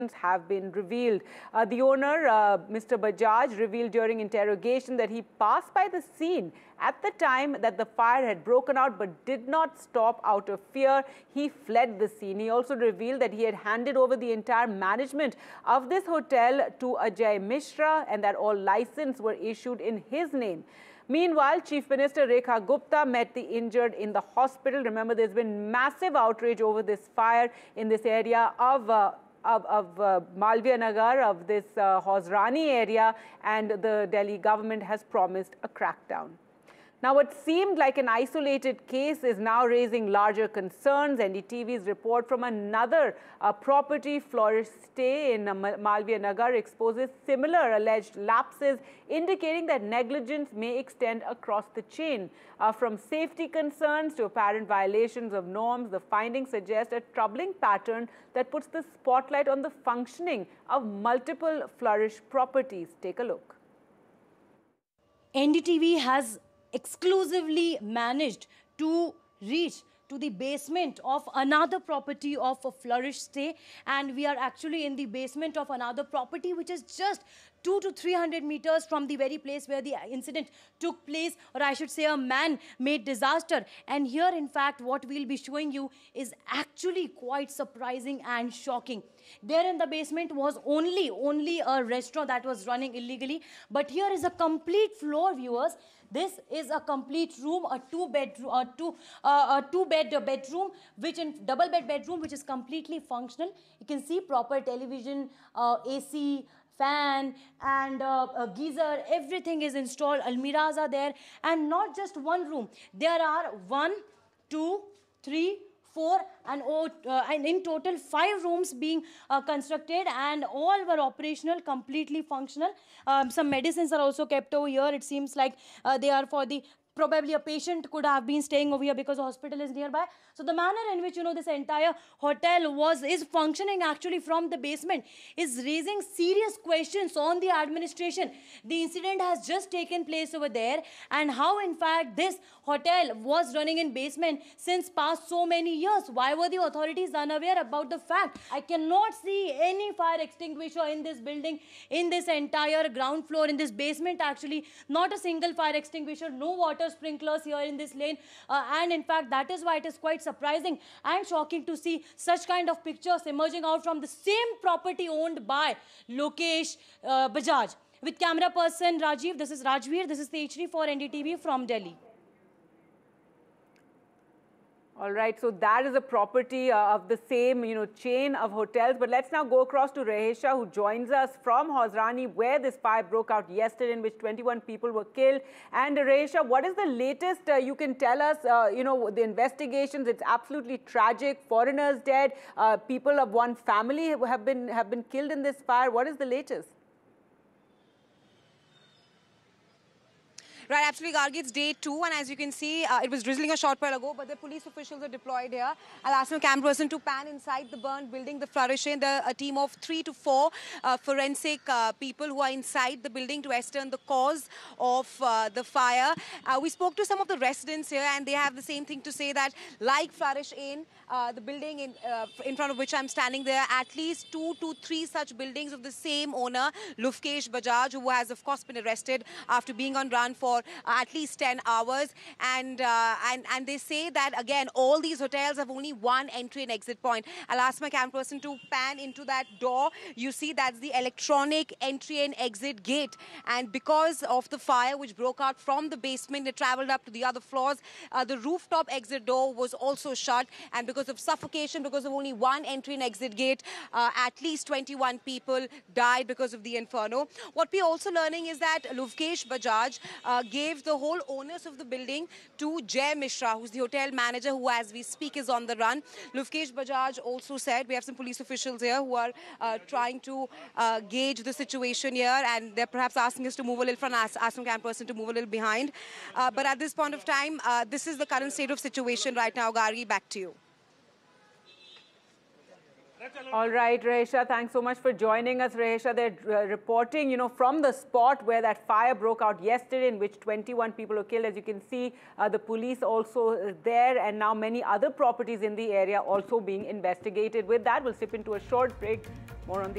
have been revealed. The owner, Mr. Bajaj, revealed during interrogation that he passed by the scene at the time that the fire had broken out but did not stop out of fear. He fled the scene. He also revealed that he had handed over the entire management of this hotel to Ajay Mishra and that all licenses were issued in his name. Meanwhile, Chief Minister Rekha Gupta met the injured in the hospital. Remember, there's been massive outrage over this fire in this area of Malviya Nagar, of this Hausrani area, and the Delhi government has promised a crackdown. Now, what seemed like an isolated case is now raising larger concerns. NDTV's report from another property, Flourish Stay in Malviya Nagar, exposes similar alleged lapses, indicating that negligence may extend across the chain. From safety concerns to apparent violations of norms, the findings suggest a troubling pattern that puts the spotlight on the functioning of multiple Flourish properties. Take a look. NDTV has exclusively managed to reach to the basement of another property of a Flourish Stay, and we are actually in the basement of another property which is just 200 to 300 meters from the very place where the incident took place, or I should say a man-made disaster. And here, in fact, what we'll be showing you is actually quite surprising and shocking. There in the basement was only a restaurant that was running illegally, but here is a complete floor, viewers. This is a complete room, a two-bed bedroom, which in double-bed bedroom, which is completely functional. You can see proper television, AC, fan, and a geyser. Everything is installed. Almiras are there, and not just one room. There are 1, 2, 3, 4, and in total 5 rooms being constructed, and all were operational, completely functional. Some medicines are also kept over here. It seems like they are for the probably a patient could have been staying over here because the hospital is nearby. So the manner in which, this entire hotel is functioning actually from the basement is raising serious questions on the administration. The incident has just taken place over there, and how in fact this hotel was running in basement since past so many years. Why were the authorities unaware about the fact? I cannot see any fire extinguisher in this building, in this entire ground floor, in this basement actually. Not a single fire extinguisher, no water sprinklers here in this lane, and in fact that is why it is quite surprising and shocking to see such kind of pictures emerging out from the same property owned by Lokesh Bajaj. With camera person Rajiv, this is Rajveer, this is the HD for NDTV from Delhi. All right, so that is a property of the same, chain of hotels. But let's now go across to Rahesha, who joins us from Hausrani, where this fire broke out yesterday, in which 21 people were killed. And Rahesha, what is the latest you can tell us? The investigations. It's absolutely tragic. Foreigners dead. People of one family have been killed in this fire. What is the latest? Right, absolutely, Gargi. It's day 2, and as you can see, it was drizzling a short while ago, but the police officials are deployed here. I'll ask my camera person to pan inside the burnt building, the Flourish. A team of 3 to 4 forensic people who are inside the building to ascertain the cause of the fire. We spoke to some of the residents here, and they have the same thing to say, that like Flourish Inn, the building in front of which I'm standing, there are at least 2 to 3 such buildings of the same owner, Lokesh Bajaj, who has of course been arrested after being on run for at least 10 hours. And they say that, again, all these hotels have only one entry and exit point. I'll ask my camera person to pan into that door. You see that's the electronic entry and exit gate. And because of the fire which broke out from the basement, it traveled up to the other floors. The rooftop exit door was also shut. And because of suffocation, because of only one entry and exit gate, at least 21 people died because of the inferno. What we're also learning is that Lokesh Bajaj gave the whole owners of the building to Jay Mishra, who's the hotel manager, who as we speak is on the run. Lokesh Bajaj also said, we have some police officials here who are trying to gauge the situation here, and they're perhaps asking us to move a little front, ask some camera person to move a little behind. But at this point of time, this is the current state of situation right now. Gargi, back to you. All right, Rahesha, thanks so much for joining us. Rahesha, they're reporting, from the spot where that fire broke out yesterday, in which 21 people were killed. As you can see, the police also there, and now many other properties in the area also being investigated. With that, we'll slip into a short break. More on the